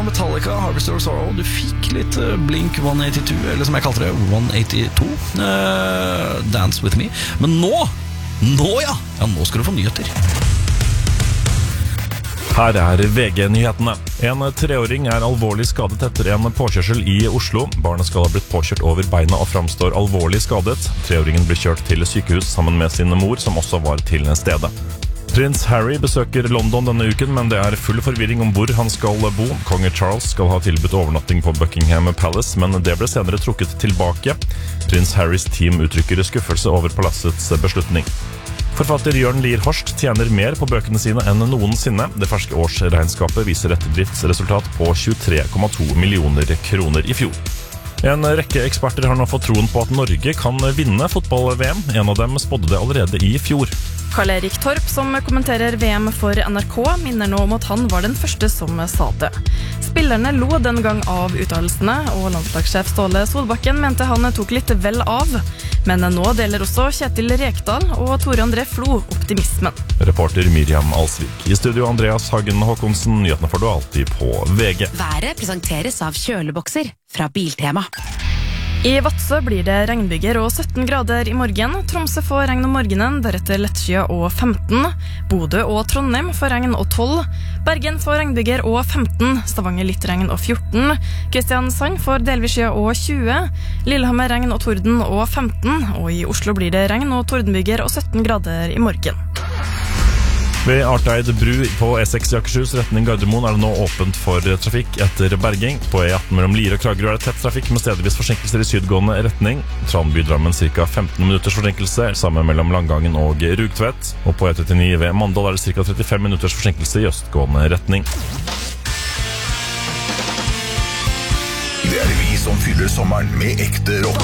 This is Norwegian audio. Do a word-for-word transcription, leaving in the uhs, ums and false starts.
Metallica, Harvester of Sorrow. Du fikk litt uh, Blink one eighty-two, eller som jeg kalte det, one eighty-two. Uh, Dance With Me. Men nå, nå ja, ja, nå skal du få nyheter. Her er V G-nyhetene. En treåring er alvorlig skadet etter en påkjørsel i Oslo. Barnet skal ha blitt påkjørt over beina og framstår alvorlig skadet. Treåringen ble kjørt til sykehus sammen med sin mor, som også var til stedet. Prins Harry besøker London denne uken, men det er full forvirring om hvor han skal bo. Konge Charles skal ha tilbudt overnatting på Buckingham Palace, men det ble senere trukket tilbake. Prins Harrys team uttrykker skuffelse over palassets beslutning. Forfatter Jørn Lier Horst tjener mer på bøkene sine enn noensinne. Det ferske årsregnskapet viser et driftsresultat på tjuetre komma to millioner kroner i fjor. En rekke eksperter har nå fått troen på at Norge kan vinne fotball-V M. En av dem spådde det allerede i fjor. Karl-Erik Torp, som kommenterer V M for N R K, minner nå om at han var den første som sa det. Spillerne lo den gang av uttalelsene, og landslagssjef Ståle Solbakken mente han tok litt vel av. Men nå deler også Kjetil Rekdal og Tore André Flo optimismen. Reporter Miriam Alsvik. I studio Andreas Hagen Håkonsen. Nyhetene får du alltid på V G. Været presenteres av kjølebokser fra Biltema. I Vadsø blir det regnbyger og sytten grader i morgen. Tromsø får regn om morgenen, deretter lettskyet og femten. Bodø og Trondheim får regn og tolv. Bergen får regnbyger og femten. Stavanger litt regn og fjorten. Kristiansand får delvis skyet og tjue. Lillehammer regn og torden og femten. Og i Oslo blir det regn og tordenbyger og sytten grader i morgen. Ved Arteid bru på E seks i Akershus retning Gardermoen er det nå åpent for trafikk etter berging. På E atten mellom Lier og Kragerø er det tett trafikk med stedvis forsinkelser i sydgående retning. Tranby-Drammen ca. femten minutters forsinkelse, sammen mellom Langangen og Rugtvedt. Og på E trettini ved Mandal er det ca. trettifem minutters forsinkelse i østgående retning. Det er vi som fyller sommeren med ekte rock.